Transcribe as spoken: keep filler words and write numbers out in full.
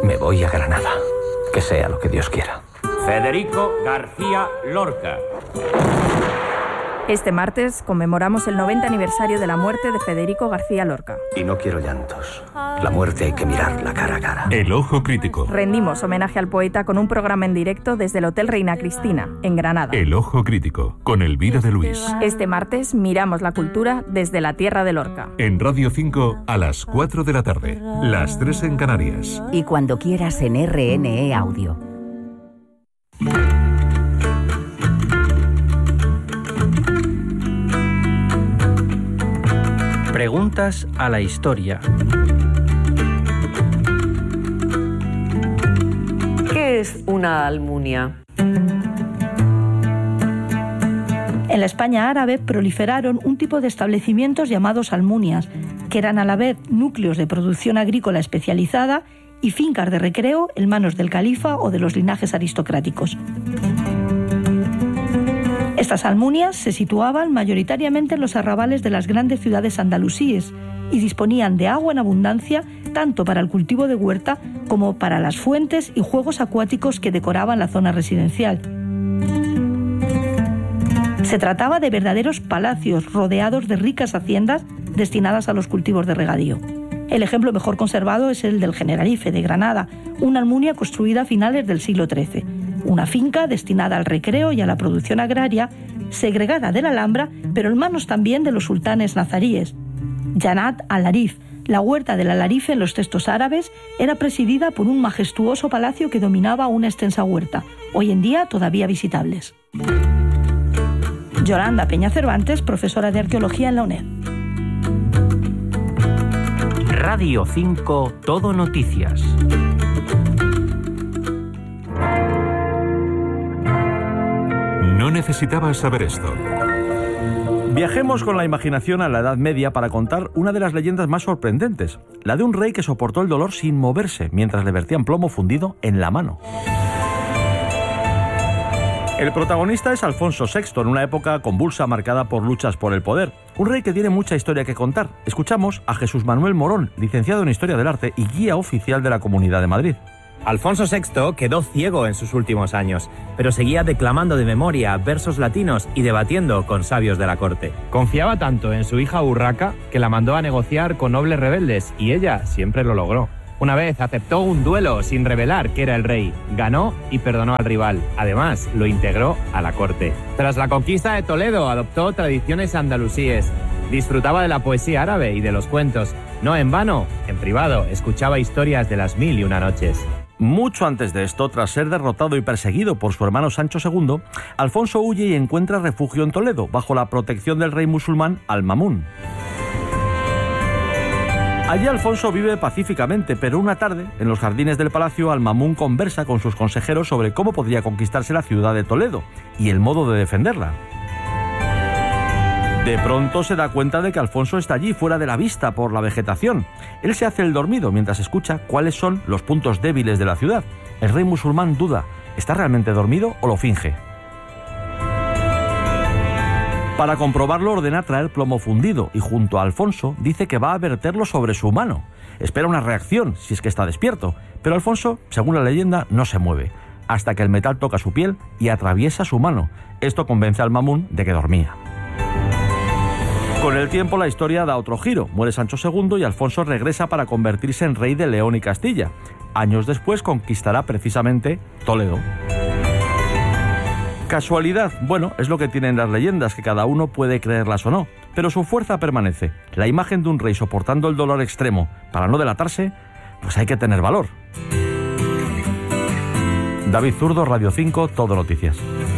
Me voy a Granada. Que sea lo que Dios quiera. Federico García Lorca. Este martes conmemoramos el noventa aniversario de la muerte de Federico García Lorca. Y no quiero llantos. La muerte hay que mirarla cara a cara. El Ojo Crítico. Rendimos homenaje al poeta con un programa en directo desde el Hotel Reina Cristina, en Granada. El Ojo Crítico, con Elvira de Luis. Este martes miramos la cultura desde la tierra de Lorca. En Radio cinco a las cuatro de la tarde, las tres en Canarias. Y cuando quieras en R N E Audio. Preguntas a la historia. ¿Qué es una almunia? En la España árabe proliferaron un tipo de establecimientos llamados almunias, que eran a la vez núcleos de producción agrícola especializada y fincas de recreo en manos del califa o de los linajes aristocráticos. Estas almunias se situaban mayoritariamente en los arrabales de las grandes ciudades andalusíes y disponían de agua en abundancia tanto para el cultivo de huerta como para las fuentes y juegos acuáticos que decoraban la zona residencial. Se trataba de verdaderos palacios rodeados de ricas haciendas destinadas a los cultivos de regadío. El ejemplo mejor conservado es el del Generalife de Granada, una almunia construida a finales del siglo trece. Una finca destinada al recreo y a la producción agraria, segregada de la Alhambra, pero en manos también de los sultanes nazaríes. Janat al-Arif, la huerta del Al-Arife en los textos árabes, era presidida por un majestuoso palacio que dominaba una extensa huerta, hoy en día todavía visitables. Yolanda Peña Cervantes, profesora de Arqueología en la UNED. Radio cinco, Todo Noticias. No necesitabas saber esto. Viajemos con la imaginación a la Edad Media para contar una de las leyendas más sorprendentes, la de un rey que soportó el dolor sin moverse mientras le vertían plomo fundido en la mano. El protagonista es Alfonso sexto, en una época convulsa marcada por luchas por el poder. Un rey que tiene mucha historia que contar. Escuchamos a Jesús Manuel Morón, licenciado en Historia del Arte y guía oficial de la Comunidad de Madrid. Alfonso sexto quedó ciego en sus últimos años, pero seguía declamando de memoria versos latinos y debatiendo con sabios de la corte. Confiaba tanto en su hija Urraca que la mandó a negociar con nobles rebeldes y ella siempre lo logró. Una vez aceptó un duelo sin revelar que era el rey, ganó y perdonó al rival. Además, lo integró a la corte. Tras la conquista de Toledo, adoptó tradiciones andalusíes. Disfrutaba de la poesía árabe y de los cuentos. No en vano, en privado, escuchaba historias de las mil y una noches. Mucho antes de esto, tras ser derrotado y perseguido por su hermano Sancho segundo, Alfonso huye y encuentra refugio en Toledo, bajo la protección del rey musulmán Al-Mamún. Allí Alfonso vive pacíficamente, pero una tarde, en los jardines del palacio, Al-Mamún conversa con sus consejeros sobre cómo podría conquistarse la ciudad de Toledo y el modo de defenderla. De pronto se da cuenta de que Alfonso está allí, fuera de la vista por la vegetación. Él se hace el dormido mientras escucha cuáles son los puntos débiles de la ciudad. El rey musulmán duda, ¿está realmente dormido o lo finge? Para comprobarlo ordena traer plomo fundido y junto a Alfonso dice que va a verterlo sobre su mano. Espera una reacción si es que está despierto, pero Alfonso, según la leyenda, no se mueve, hasta que el metal toca su piel y atraviesa su mano. Esto convence al Mamún de que dormía. Con el tiempo la historia da otro giro. Muere Sancho segundo y Alfonso regresa para convertirse en rey de León y Castilla. Años después conquistará precisamente Toledo. ¿Casualidad? Bueno, es lo que tienen las leyendas, que cada uno puede creerlas o no, pero su fuerza permanece. La imagen de un rey soportando el dolor extremo para no delatarse, pues hay que tener valor. David Zurdo, Radio cinco, Todo Noticias.